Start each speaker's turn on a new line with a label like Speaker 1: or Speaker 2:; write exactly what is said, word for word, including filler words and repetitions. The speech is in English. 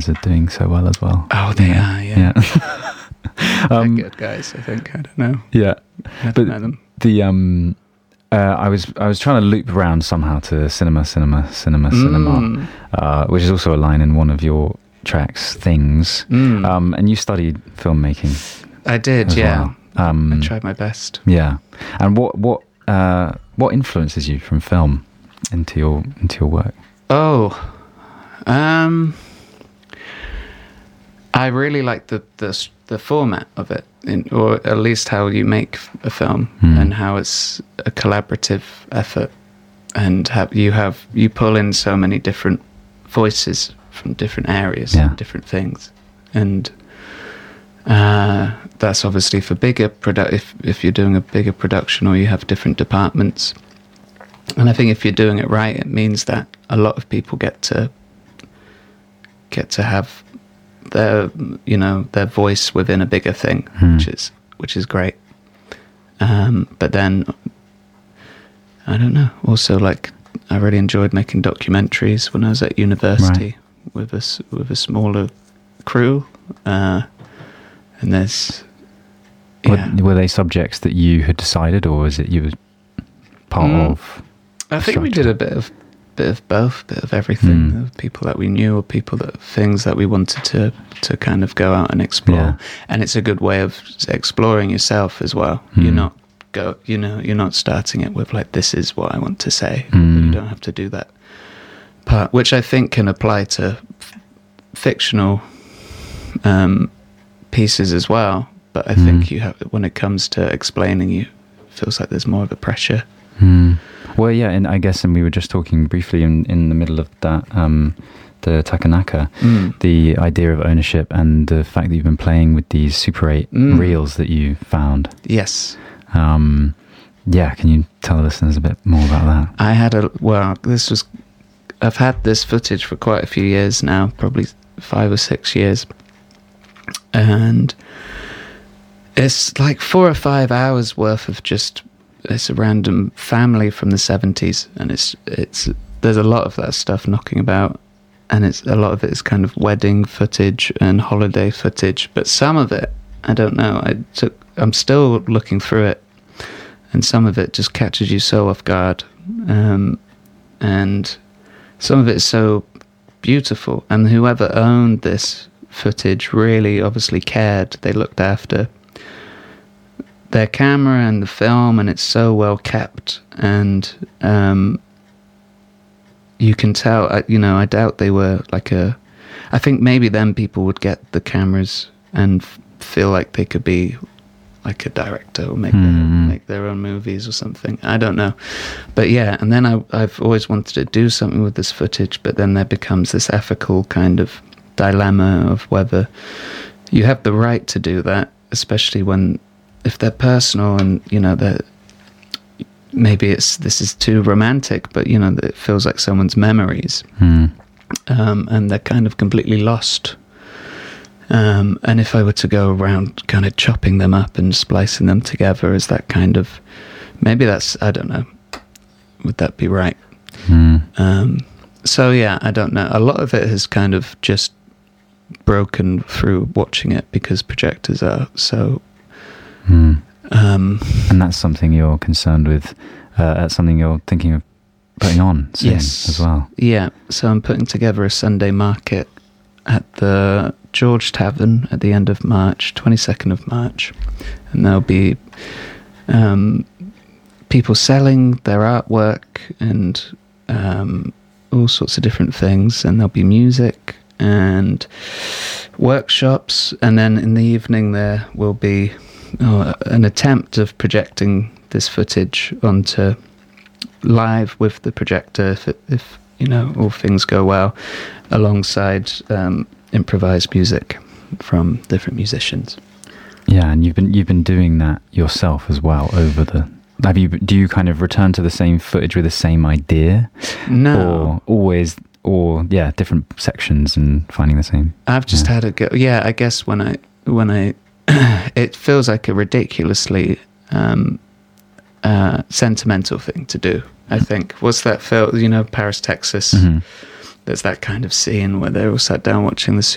Speaker 1: guys are doing so well as well.
Speaker 2: Oh, they
Speaker 1: yeah.
Speaker 2: are, yeah.
Speaker 1: yeah. um,
Speaker 2: They're good guys, I think. I don't know.
Speaker 1: Yeah.
Speaker 2: I
Speaker 1: But
Speaker 2: don't know them.
Speaker 1: the um, uh, I was I was trying to loop around somehow to cinema, cinema, cinema, cinema,
Speaker 2: Mm.
Speaker 1: uh, which is also a line in one of your tracks, Things.
Speaker 2: Mm.
Speaker 1: Um, and you studied filmmaking.
Speaker 2: I did,
Speaker 1: as
Speaker 2: yeah.
Speaker 1: well. Um,
Speaker 2: I tried my best.
Speaker 1: Yeah. And what what uh, what influences you from film into your into your work?
Speaker 2: Oh, um, I really like the the the format of it, in, or at least how you make a film
Speaker 1: Mm.
Speaker 2: and how it's a collaborative effort, and have you have you pull in so many different voices from different areas,
Speaker 1: Yeah.
Speaker 2: and different things, and uh, that's obviously for bigger produ- if if you're doing a bigger production or you have different departments. And I think if you're doing it right, it means that a lot of people get to get to have their, you know, their voice within a bigger thing,
Speaker 1: Hmm.
Speaker 2: which is which is great. Um, but then, I don't know. Also, like, I really enjoyed making documentaries when I was at university
Speaker 1: Right.
Speaker 2: with a s- with a smaller crew, uh, and there's yeah.
Speaker 1: Were, were they subjects that you had decided, or was it you were part
Speaker 2: Mm.
Speaker 1: of?
Speaker 2: I think we did
Speaker 1: structure?
Speaker 2: a bit of bit of both, bit of everything.
Speaker 1: Mm.
Speaker 2: Of people that we knew, or people that things that we wanted to to kind of go out and explore.
Speaker 1: Yeah.
Speaker 2: And it's a good way of exploring yourself as well.
Speaker 1: Mm.
Speaker 2: You're not go, you know, you're not starting it with like, this is what I want to say.
Speaker 1: Mm.
Speaker 2: You don't have to do that part, which I think can apply to f- fictional um, pieces as well. But I think
Speaker 1: Mm.
Speaker 2: you have, when it comes to explaining, you it feels like there's more of a pressure.
Speaker 1: Hmm. Well, yeah, and I guess, and we were just talking briefly in, in the middle of that, um, the Takanaka,
Speaker 2: Mm.
Speaker 1: the idea of ownership and the fact that you've been playing with these Super eight
Speaker 2: Mm.
Speaker 1: reels that you found.
Speaker 2: Yes.
Speaker 1: Um, yeah, can you tell the listeners a bit more about that?
Speaker 2: I had a, well, this was, I've had this footage for quite a few years now, probably five or six years. And it's like four or five hours worth of just, it's a random family from the seventies. And it's, it's, there's a lot of that stuff knocking about. And it's, a lot of it is kind of wedding footage and holiday footage. But some of it, I don't know, I took, I'm still looking through it. And some of it just catches you so off guard. Um, and some of it is so beautiful. And whoever owned this footage really obviously cared. They looked after their camera and the film, and it's so well kept. And um, you can tell, I, you know, I doubt they were like a... I think maybe then people would get the cameras and f- feel like they could be like a director or make,
Speaker 1: Mm.
Speaker 2: their, make their own movies or something. I don't know. But yeah, and then I, I've always wanted to do something with this footage, but then there becomes this ethical kind of dilemma of whether you have the right to do that, especially when, if they're personal and, you know, they're, maybe it's, this is too romantic, but, you know, it feels like someone's memories.
Speaker 1: Hmm.
Speaker 2: Um, and they're kind of completely lost. Um, and if I were to go around kind of chopping them up and splicing them together as that kind of, maybe that's, I don't know, would that be right?
Speaker 1: Hmm.
Speaker 2: Um, so yeah, I don't know. A lot of it has kind of just broken through watching it because projectors are so...
Speaker 1: Hmm.
Speaker 2: Um,
Speaker 1: And that's something you're concerned with. Uh, that's something you're thinking of putting on soon
Speaker 2: Yes.
Speaker 1: as well.
Speaker 2: yeah, so I'm putting together a Sunday market at the George Tavern at the end of March, twenty-second of March. And there'll be um, people selling their artwork and um, all sorts of different things. And there'll be music and workshops. And then in the evening there will be oh, an attempt of projecting this footage onto live with the projector, if, it, if you know, all things go well, alongside um, improvised music from different musicians.
Speaker 1: Yeah, and you've been you've been doing that yourself as well over the. Have you? Do you kind of return to the same footage with the same idea,
Speaker 2: No,
Speaker 1: or always, or yeah, different sections and finding the same?
Speaker 2: I've just
Speaker 1: Yeah.
Speaker 2: had a go. Yeah, I guess when I when I, it feels like a ridiculously um, uh, sentimental thing to do. I think. What's that film? You know, Paris, Texas.
Speaker 1: Mhm.
Speaker 2: There's that kind of scene where they're all sat down watching the